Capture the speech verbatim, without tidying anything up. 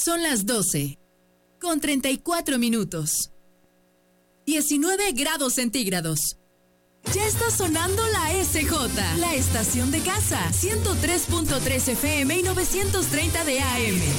Son las doce, con treinta y cuatro minutos. diecinueve grados centígrados. Ya está sonando la S J, la estación de casa, ciento tres punto tres F M y novecientos treinta de A M.